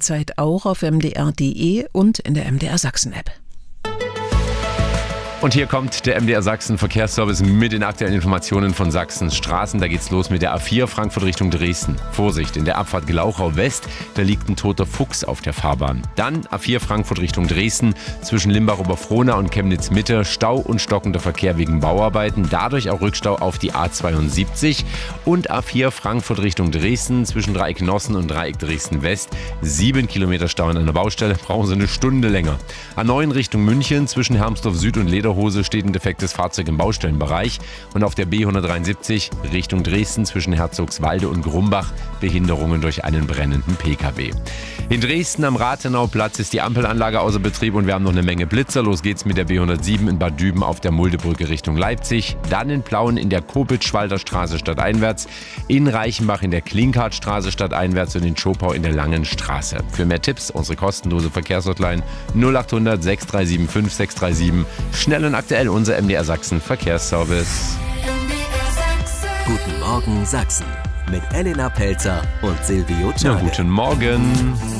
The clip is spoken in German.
jederzeit auch auf mdr.de und in der MDR Sachsen-App. Und hier kommt der MDR Sachsen Verkehrsservice mit den aktuellen Informationen von Sachsens Straßen. Da geht's los mit der A4 Frankfurt Richtung Dresden. Vorsicht, in der Abfahrt Glauchau West, da liegt ein toter Fuchs auf der Fahrbahn. Dann A4 Frankfurt Richtung Dresden, zwischen Limbach-Oberfrohna und Chemnitz-Mitte, Stau und stockender Verkehr wegen Bauarbeiten. Dadurch auch Rückstau auf die A72. Und A4 Frankfurt Richtung Dresden, zwischen Dreieck Nossen und Dreieck Dresden West. 7 Kilometer Stau an einer Baustelle, brauchen Sie eine Stunde länger. A9 Richtung München, zwischen Hermsdorf Süd und Lederhose steht ein defektes Fahrzeug im Baustellenbereich. Und auf der B173 Richtung Dresden zwischen Herzogswalde und Grumbach Behinderungen durch einen brennenden Pkw. In Dresden am Rathenauplatz ist die Ampelanlage außer Betrieb und wir haben noch eine Menge Blitzer. Los geht's mit der B107 in Bad Düben auf der Muldebrücke Richtung Leipzig. Dann in Plauen in der Kopitschwalder Straße stadteinwärts, in Reichenbach in der Klinkartstraße stadteinwärts und in Schopau in der Langen Straße. Für mehr Tipps unsere kostenlose Verkehrshotline 0800 6375 637. Schnell und aktuell unser MDR Sachsen Verkehrsservice. Guten Morgen Sachsen mit Elena Pelzer und Silvio Czarne. Guten Morgen.